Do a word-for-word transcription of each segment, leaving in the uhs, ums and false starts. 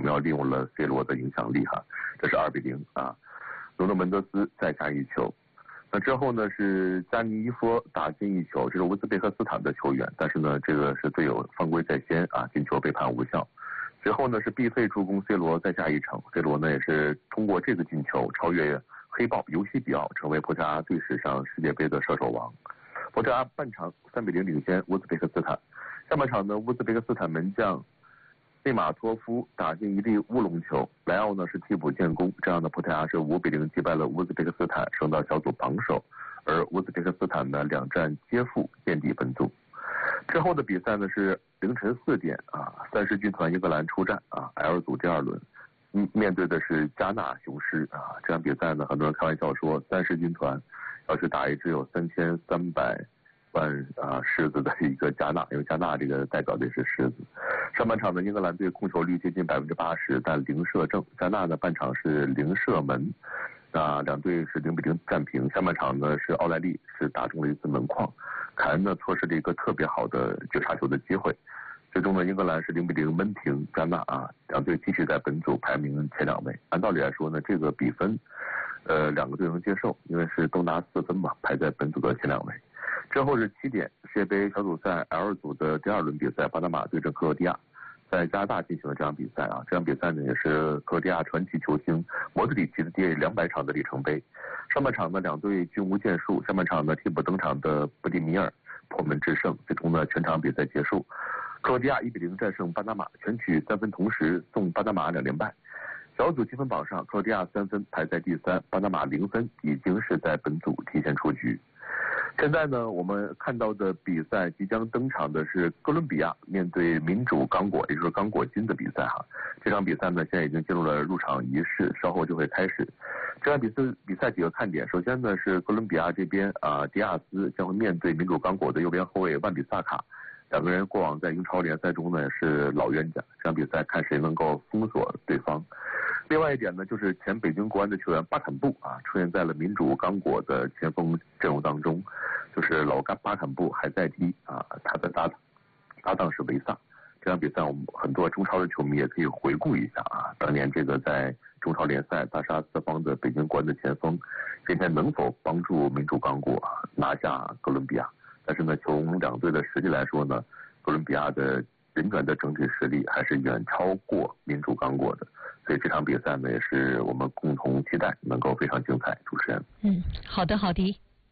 巧妙利用了 C 罗的影响力哈，这是二比零啊。罗诺门德斯再加一球。那之后呢是加尼伊夫打进一球，这是乌兹别克斯坦的球员，但是呢这个是队友犯规在先啊，进球被判无效。随后呢是毕费助攻 C 罗再加一城 ，C 罗呢也是通过这个进球超越黑豹尤西比奥，成为葡萄牙队史上世界杯的射手王。葡萄牙半场三比零领先乌兹别克斯坦，下半场呢乌兹别克斯坦门将内马托夫打进一粒乌龙球，莱奥呢是替补建功，这样的葡萄牙是五比零击败了乌兹别克斯坦，升到小组榜首，而乌兹别克斯坦呢两战皆负，垫底本组。之后的比赛呢是凌晨四点啊，三狮军团英格兰出战啊 ，L 组第二轮，嗯，面对的是加纳雄狮啊。这场比赛呢，很多人开玩笑说，三狮军团要去打一支有三千三百万啊狮子的一个加纳，因为加纳这个代表队是狮子。上半场的英格兰队控球率接近百分之八十，但零射正。加纳的半场是零射门，那两队是零比零战平。下半场呢是奥莱利是打中了一次门框，凯恩呢错失了一个特别好的绝杀球的机会。最终呢，英格兰是零比零闷平加纳啊，两队继续在本组排名前两位。按道理来说呢，这个比分，呃，两个队能接受，因为是都拿四分嘛，排在本组的前两位。之后是七点，世界杯小组赛 L 组的第二轮比赛，巴拿马对阵克罗地亚，在加拿大进行了这场比赛啊。这场比赛呢也是克罗地亚传奇球星莫德里奇的第两百场的里程碑。上半场呢两队均无建树，下半场呢替补登场的布迪米尔破门制胜，最终呢全场比赛结束，克罗地亚一比零战胜巴拿马，全取三分，同时送巴拿马两连败。小组积分榜上，克罗地亚三分排在第三，巴拿马零分，已经是在本组提前出局。现在呢，我们看到的比赛即将登场的是哥伦比亚面对民主刚果，也就是刚果金的比赛哈。这场比赛呢，现在已经进入了入场仪式，稍后就会开始。这场比赛比赛几个看点，首先呢是哥伦比亚这边啊，迪亚斯将会面对民主刚果的右边后卫万比萨卡，两个人过往在英超联赛中呢是老冤家，这场比赛看谁能够封锁对方。另外一点呢，就是前北京国安的球员巴坎布啊，出现在了民主刚果的前锋阵容当中，就是老巴巴坎布还在踢啊，他的搭档搭档是维萨。这场比赛我们很多中超的球迷也可以回顾一下啊，当年这个在中超联赛大杀四方的北京国安的前锋，今天能否帮助民主刚果拿下哥伦比亚？但是呢，从两队的实力来说呢，哥伦比亚的人员的整体实力还是远超过民主刚果的。所以这场比赛呢，也是我们共同期待能够非常精彩。主持人， 嗯，好的，好的。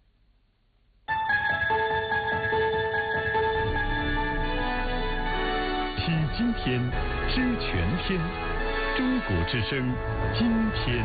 体今天，知全天，中国之声，今天。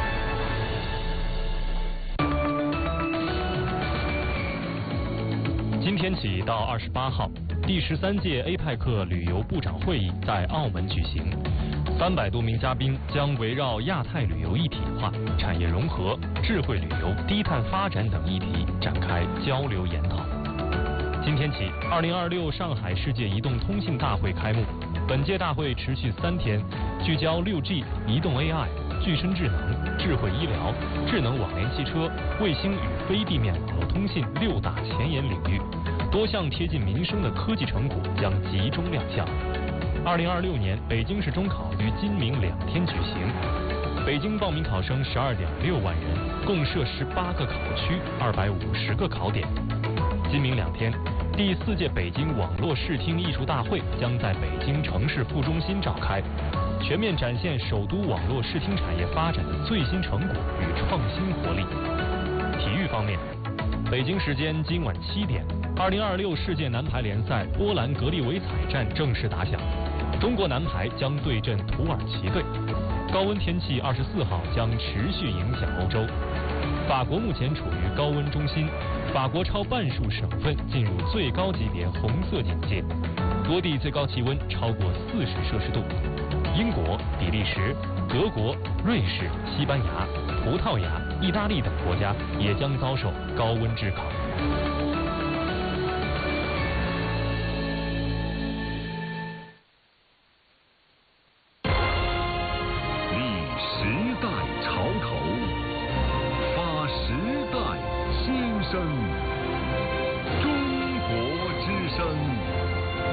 今天起到二十八号，第十三届 A 派克旅游部长会议在澳门举行。三百多名嘉宾将围绕亚太旅游一体化、产业融合、智慧旅游、低碳发展等议题展开交流研讨。今天起，二零二六上海世界移动通信大会开幕。本届大会持续三天，聚焦 六 G、移动 A I、具身智能、智慧医疗、智能网联汽车、卫星与非地面网络通信六大前沿领域，多项贴近民生的科技成果将集中亮相。二零二六年北京市中考于今明两天举行，北京报名考生十二点六万人，共设十八个考区，二百五十个考点。今明两天，第四届北京网络视听艺术大会将在北京城市副中心召开，全面展现首都网络视听产业发展的最新成果与创新活力。体育方面，北京时间今晚七点，二零二六世界男排联赛波兰格利维采战正式打响。中国男排将对阵土耳其队。高温天气二十四号将持续影响欧洲。法国目前处于高温中心，法国超半数省份进入最高级别红色警戒，多地最高气温超过四十摄氏度。英国、比利时、德国、瑞士、西班牙、葡萄牙、意大利等国家也将遭受高温炙烤。